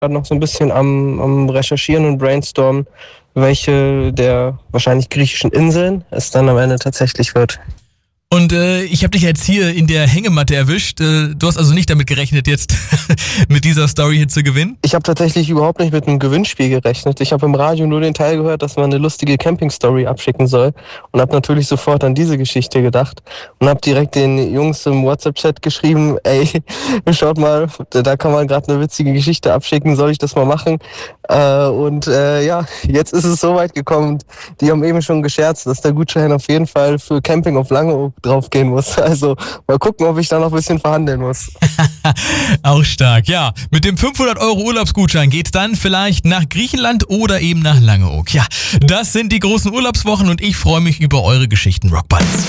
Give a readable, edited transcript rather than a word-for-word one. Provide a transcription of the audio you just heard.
gerade noch so ein bisschen am Recherchieren und Brainstormen, welche der wahrscheinlich griechischen Inseln es dann am Ende tatsächlich wird. Und ich habe dich jetzt hier in der Hängematte erwischt. Du hast also nicht damit gerechnet, jetzt mit dieser Story hier zu gewinnen? Ich habe tatsächlich überhaupt nicht mit einem Gewinnspiel gerechnet. Ich habe im Radio nur den Teil gehört, dass man eine lustige Camping-Story abschicken soll und habe natürlich sofort an diese Geschichte gedacht und habe direkt den Jungs im WhatsApp-Chat geschrieben, ey, schaut mal, da kann man gerade eine witzige Geschichte abschicken, soll ich das mal machen? Ja, jetzt ist es soweit gekommen. Die haben eben schon gescherzt, dass der Gutschein auf jeden Fall für Camping auf Langeoog draufgehen muss. Also mal gucken, ob ich da noch ein bisschen verhandeln muss. Auch stark, ja. Mit dem 500 € Urlaubsgutschein geht's dann vielleicht nach Griechenland oder eben nach Langeoog. Ja, das sind die großen Urlaubswochen und ich freue mich über eure Geschichten, Rockbands.